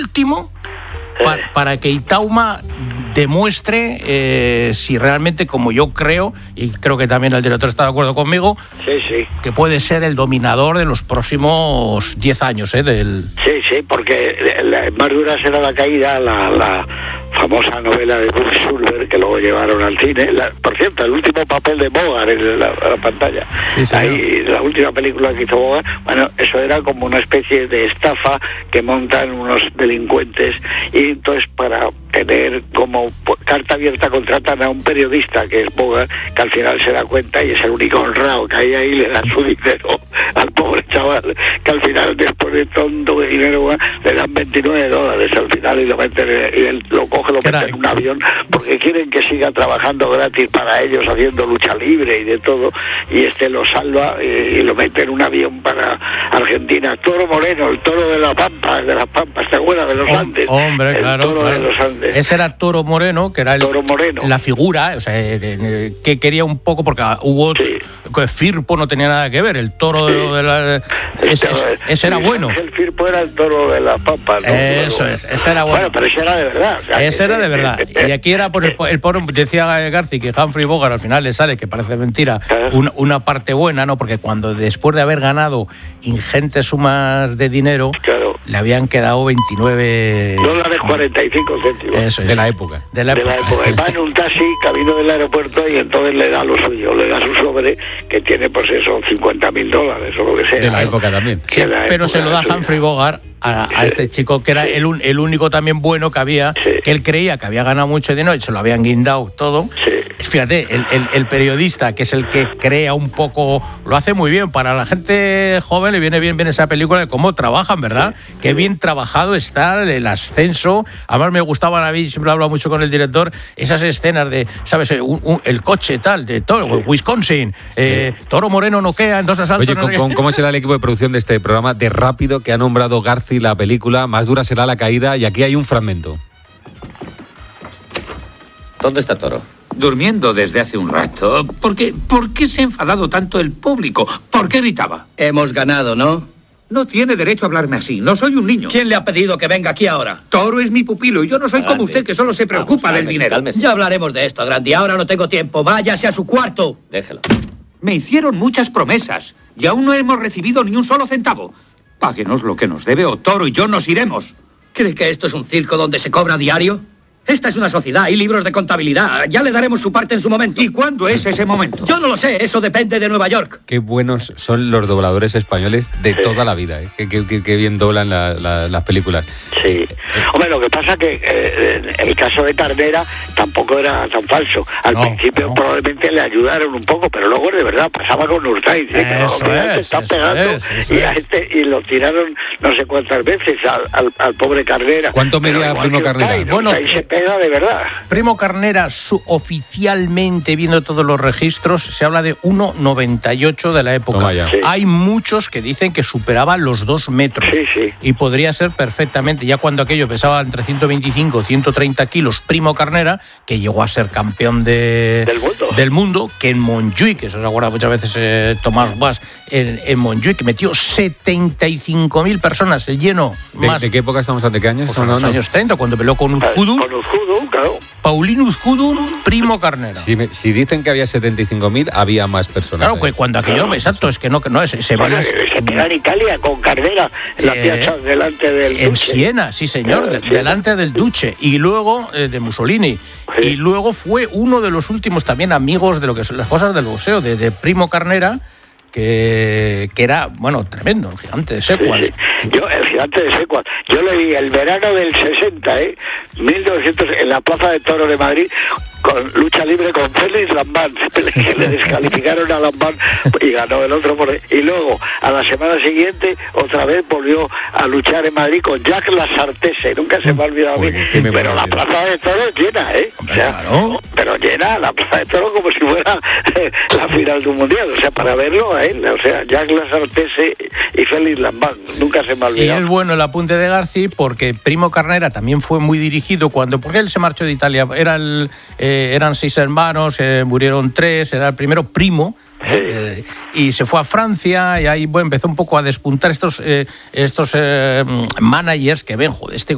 último para que Itauma demuestre si realmente, como yo creo, y creo que también el director está de acuerdo conmigo, que puede ser el dominador de los próximos 10 años. Sí, porque Más dura será la caída, la famosa novela de Buck Schulberg, que luego llevaron al cine. Por cierto, el último papel de Bogart en la pantalla. Sí, ahí, la última película que hizo Bogart, bueno, eso era como una especie de estafa que montan unos delincuentes, y entonces para tener como carta abierta contratan a un periodista que es Bogart, que al final se da cuenta y es el único honrado que hay ahí, le dan su dinero al pobre chaval, que al final, después de tonto de dinero, le dan $29 al final, y lo meten, y él lo coge, lo mete en un avión, porque quieren que siga trabajando gratis para ellos, haciendo lucha libre y de todo, y lo salva y lo mete en un avión para Argentina. Toro Moreno, el toro de las Pampas, ¿te acuerdas? De los Andes. Hombre, el toro de los Andes. Ese era Toro Moreno, que era la figura, o sea, que quería un poco, porque hubo Firpo no tenía nada que ver, el toro de la... Ese era bueno. El Firpo era el toro de las Pampas, ¿no? Eso es, ese era bueno. Bueno, pero ese era de verdad. O sea, ese era de verdad. Y aquí era por el pobre, decía Garci que Humphrey Bogart al final le sale, que parece mentira, una parte buena, ¿no? Porque cuando después de haber ganado ingentes sumas de dinero, le habían quedado $29.45. Eso es. De la época. Va en un taxi, camino del aeropuerto, y entonces le da lo suyo, le da su sobre, que tiene pues eso, $50.000 o lo que sea. De la época también. Sí, pero se lo da Humphrey Bogart a este chico, que era el único también bueno que había, que él creía que había ganado mucho dinero y se lo habían guindado todo. Fíjate, el periodista, que es el que crea un poco, lo hace muy bien. Para la gente joven le viene bien esa película de cómo trabajan, ¿verdad? Qué bien trabajado está el ascenso. Además me gustaban a mí, siempre he hablado mucho con el director, esas escenas de, ¿sabes? El coche tal, de Toro, Wisconsin, Toro Moreno noquea en 2 asaltos. Oye, ¿cómo será el equipo de producción de este programa de rápido que ha nombrado Garci la película? Más dura será la caída, y aquí hay un fragmento. ¿Dónde está Toro? Durmiendo desde hace un rato. ¿Por qué se ha enfadado tanto el público? ¿Por qué gritaba? Hemos ganado, ¿no? No tiene derecho a hablarme así. No soy un niño. ¿Quién le ha pedido que venga aquí ahora? Toro es mi pupilo y yo no soy como usted, que solo se preocupa del dinero. Cálmese. Ya hablaremos de esto, Grandi. Ahora no tengo tiempo. Váyase a su cuarto. Déjelo. Me hicieron muchas promesas y aún no hemos recibido ni un solo centavo. Páguenos lo que nos debe o Toro y yo nos iremos. ¿Cree que esto es un circo donde se cobra diario? Esta es una sociedad, hay libros de contabilidad. Ya le daremos su parte en su momento. ¿Y cuándo es ese momento? Yo no lo sé, eso depende de Nueva York. Qué buenos son los dobladores españoles de toda la vida, ¿eh? Qué bien doblan las películas. Sí. Hombre, lo que pasa que el caso de Carnera tampoco era tan falso. Al principio probablemente le ayudaron un poco, pero luego de verdad pasaba con Urtaiz, y lo tiraron no sé cuántas veces al pobre Carnera. ¿Cuánto medía Primo Carnera? Bueno, de verdad. Primo Carnera, oficialmente, viendo todos los registros, se habla de 1,98 de la época. Hay muchos que dicen que superaban los 2 metros. Y podría ser perfectamente, ya cuando aquello pesaba entre 125 y 130 kilos, Primo Carnera, que llegó a ser campeón del mundo, que en Montjuic, que eso se acuerda muchas veces Tomás Guas, en Montjuic, metió 75.000 personas, el lleno más. ¿De qué época estamos? ¿De qué años? Pues en los años 30, cuando peleó con Uzcudu. Claro. Paulino Uzcudu, Primo Carnera. Si dicen que había 75.000, había más personas. Claro, pues cuando aquello, exacto, es que no se van a... Se pega en Italia con Carnera en la piazza delante del Duce. En Siena, sí señor, delante del Duce, y luego de Mussolini. Y luego fue uno de los últimos también amigos de lo que son las cosas del boxeo, de Primo Carnera, que era, bueno, tremendo, el gigante de Sequas. El gigante de Sequas. Yo le vi el verano del 60, 1900, en la Plaza de Toros de Madrid, con lucha libre con Félix Lambán, que le descalificaron a Lambán y ganó el otro y luego a la semana siguiente otra vez volvió a luchar en Madrid con Jack Lasartese. Nunca se me ha olvidado a mí, pero la Plaza de Toros llena, o sea, pero llena la Plaza de Toros como si fuera la final de un mundial, o sea, para verlo a él, o sea, Jack Lasartese y Félix Lambán, nunca se me ha olvidado. Y es bueno el apunte de Garci, porque Primo Carnera también fue muy dirigido porque él se marchó de Italia, eran 6 hermanos, murieron 3, era el primero Primo, y se fue a Francia, y ahí empezó un poco a despuntar estos managers que ven, joder, este